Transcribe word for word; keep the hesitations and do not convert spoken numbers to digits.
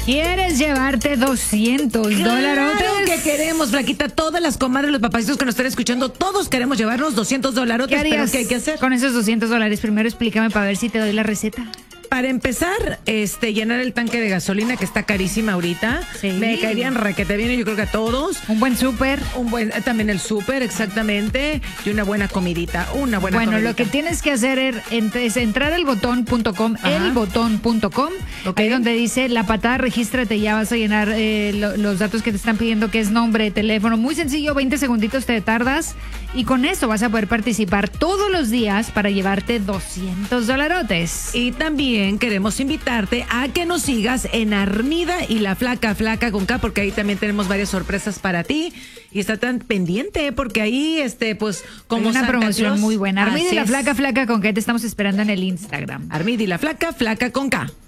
¿Quieres llevarte doscientos dólares? Claro que queremos, Flaquita. Todas las comadres, los papacitos que nos están escuchando, todos queremos llevarnos doscientos dólares. ¿Qué harías ¿Qué hay que hacer? con esos doscientos dólares? Primero explícame para ver si te doy la receta. Para empezar, este, llenar el tanque de gasolina, que está carísima ahorita. Sí. Me caerían requete bien, yo creo que a todos. Un buen súper. Un buen, también el súper, exactamente. Y una buena comidita, una buena Bueno, comidita. lo que tienes que hacer es, es entrar al botón punto com, Ajá. el botón punto com, Okay. ahí donde dice la patada, regístrate, ya vas a llenar eh, lo, los datos que te están pidiendo, que es nombre, teléfono, muy sencillo, veinte segunditos te tardas y con eso vas a poder participar todos los días para llevarte doscientos dolarotes. Y también queremos invitarte a que nos sigas en Armida y la Flaca Flaca con K, porque ahí también tenemos varias sorpresas para ti. Y está tan pendiente, porque ahí, este, pues, como Hay una Santa promoción Claus. muy buena. Armida y Así la es. Flaca Flaca con K te estamos esperando en el Instagram. Armida y la Flaca Flaca con K.